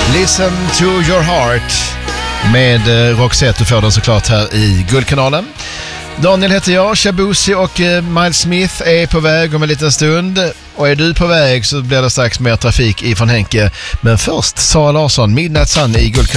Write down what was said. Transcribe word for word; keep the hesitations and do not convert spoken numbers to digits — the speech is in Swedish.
Listen to your heart med Roxette. Du får den såklart här i Guldkanalen. Daniel heter jag, Shabuzi och Miles Smith är på väg om en liten stund. Och är du på väg så blir det strax mer trafik ifrån Henke. Men först Sara Larsson, Midnight Sun i Guldkanalen.